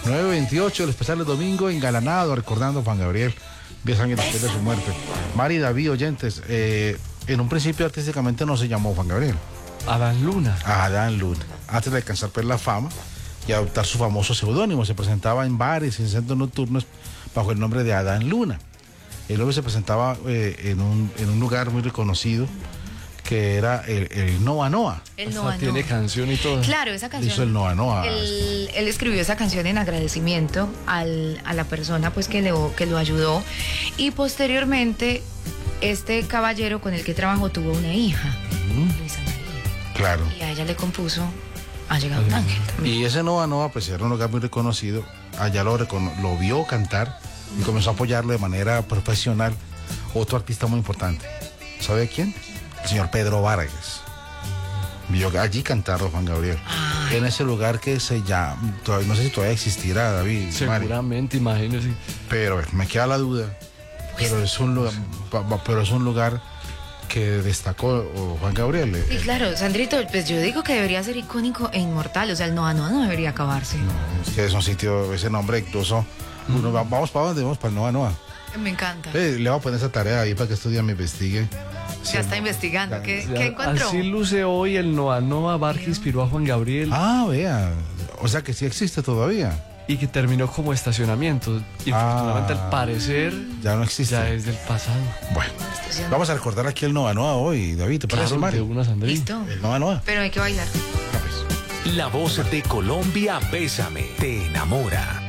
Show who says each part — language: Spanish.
Speaker 1: 9:28, el especial de domingo, engalanado, recordando a Juan Gabriel, 10 años después de su muerte. Mari, David, oyentes, en un principio artísticamente no se llamó Juan Gabriel.
Speaker 2: Adán Luna.
Speaker 1: Adán Luna. Antes de alcanzar pues la fama y adoptar su famoso seudónimo, se presentaba en bares y en centros nocturnos bajo el nombre de Adán Luna. El hombre se presentaba en un lugar muy reconocido que era el Nova Noa.
Speaker 3: El Nova Noa.
Speaker 2: Tiene canción y todo.
Speaker 3: Claro, esa canción.
Speaker 1: Hizo el Nova Noa.
Speaker 3: Él escribió esa canción en agradecimiento a la persona pues que lo ayudó, y posteriormente este caballero con el que trabajó tuvo una hija, Luisa María.
Speaker 1: Claro.
Speaker 3: Y a ella le compuso Ha llegado un ángel también.
Speaker 1: Y ese Nova Noa pues era un lugar muy reconocido. Allá lo vio cantar y comenzó a apoyarlo de manera profesional otro artista muy importante. ¿Sabe quién? El señor Pedro Vargas. Vio allí cantar a Juan Gabriel. En ese lugar que se llama, no sé si todavía existirá, David.
Speaker 2: Seguramente, imagínese.
Speaker 1: Pero me queda la duda. Pero es un lugar que destacó Juan Gabriel.
Speaker 3: Sí, claro, Sandrito, pues yo digo que debería ser icónico e inmortal. O sea, el Nova Noa no debería acabarse.
Speaker 1: No, es que es un sitio, ese nombre incluso. Vamos para dónde, vamos para el Nova Noa.
Speaker 3: Me encanta.
Speaker 1: Le voy a poner esa tarea ahí para que estos días me investigue.
Speaker 3: Ya está investigando. ¿Qué encontró?
Speaker 2: Así luce hoy el Nova Noa, bar que inspiró a Juan Gabriel.
Speaker 1: Ah, vea. O sea que sí existe todavía.
Speaker 2: Y que terminó como estacionamiento. Y afortunadamente, al parecer,
Speaker 1: ya no existe.
Speaker 2: Ya es del pasado.
Speaker 1: Bueno, vamos a recordar aquí el Nova Noa hoy, David. ¿Te parece, Mari?
Speaker 3: Listo.
Speaker 1: El Nova Noa.
Speaker 3: Pero hay que bailar.
Speaker 4: La voz de Colombia, Bésame, te enamora.